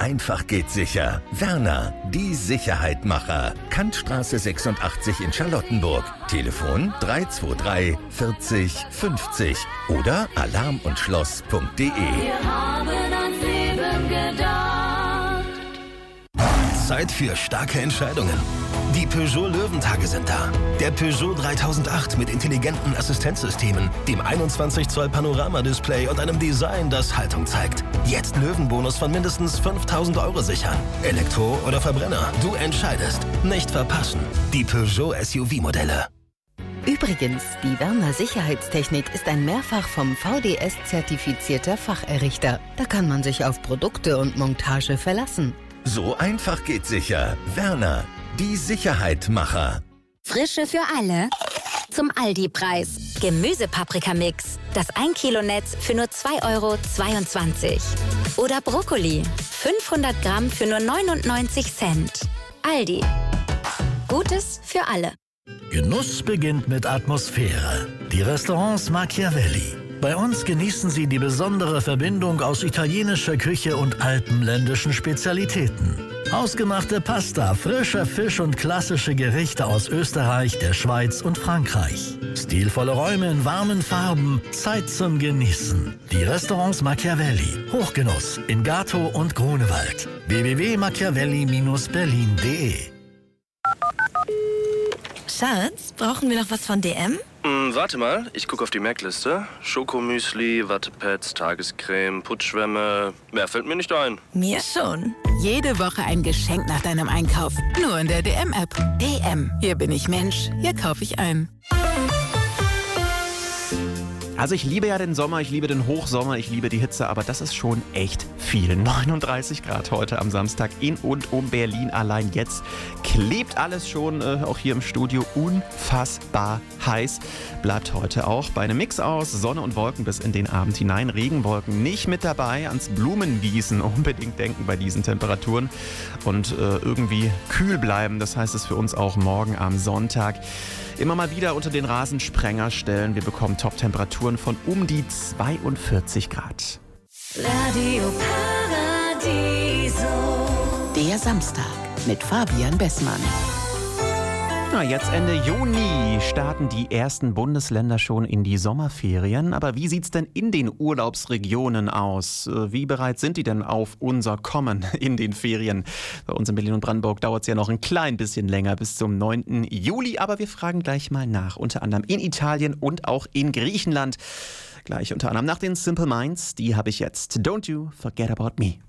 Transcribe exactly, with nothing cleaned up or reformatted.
einfach geht sicher. Werner, die Sicherheitmacher. Kantstraße sechsundachtzig in Charlottenburg. Telefon drei zwei drei vierzig fünfzig oder alarm und schloss punkt de. Wir haben ans Leben gedacht. Zeit für starke Entscheidungen. Die Peugeot Löwentage sind da. Der Peugeot dreitausendacht mit intelligenten Assistenzsystemen, dem einundzwanzig Zoll Panoramadisplay und einem Design, das Haltung zeigt. Jetzt Löwenbonus von mindestens fünftausend Euro sichern. Elektro oder Verbrenner, du entscheidest. Nicht verpassen. Die Peugeot S U V-Modelle. Übrigens, die Werner Sicherheitstechnik ist ein mehrfach vom V D S-zertifizierter Facherrichter. Da kann man sich auf Produkte und Montage verlassen. So einfach geht sicher. Werner, die Sicherheitmacher. Frische für alle zum Aldi-Preis. Gemüsepaprikamix. Das ein Kilo Netz für nur zwei Euro zweiundzwanzig. Oder Brokkoli. fünfhundert Gramm für nur neunundneunzig Cent. Aldi. Gutes für alle. Genuss beginnt mit Atmosphäre. Die Restaurants Machiavelli. Bei uns genießen Sie die besondere Verbindung aus italienischer Küche und alpenländischen Spezialitäten. Hausgemachte Pasta, frischer Fisch und klassische Gerichte aus Österreich, der Schweiz und Frankreich. Stilvolle Räume in warmen Farben, Zeit zum Genießen. Die Restaurants Machiavelli. Hochgenuss in Gato und Grunewald. w w w punkt machiavelli Bindestrich berlin punkt de. Schatz, brauchen wir noch was von D M? Hm, warte mal, ich gucke auf die Merkliste. Schokomüsli, Wattepads, Tagescreme, Putzschwämme. Mehr fällt mir nicht ein. Mir schon. Jede Woche ein Geschenk nach deinem Einkauf. Nur in der D M-App. D M. Hier bin ich Mensch. Hier kaufe ich ein. Also ich liebe ja den Sommer, ich liebe den Hochsommer, ich liebe die Hitze, aber das ist schon echt viel. neununddreißig Grad heute am Samstag in und um Berlin. Allein jetzt klebt alles schon, äh, auch hier im Studio, unfassbar heiß. Bleibt heute auch bei einem Mix aus Sonne und Wolken bis in den Abend hinein. Regenwolken nicht mit dabei, ans Blumengießen unbedingt denken bei diesen Temperaturen. Und äh, irgendwie kühl bleiben, das heißt es für uns auch morgen am Sonntag. Immer mal wieder unter den Rasensprenger stellen. Wir bekommen Top-Temperaturen von um die zweiundvierzig Grad. Radio Paradiso. Der Samstag mit Fabian Bessmann. Na, jetzt Ende Juni starten die ersten Bundesländer schon in die Sommerferien. Aber wie sieht's denn in den Urlaubsregionen aus? Wie bereit sind die denn auf unser Kommen in den Ferien? Bei uns in Berlin und Brandenburg dauert es ja noch ein klein bisschen länger, bis zum neunten Juli. Aber wir fragen gleich mal nach, unter anderem in Italien und auch in Griechenland. Gleich unter anderem nach den Simple Minds, die habe ich jetzt. Don't You Forget About Me.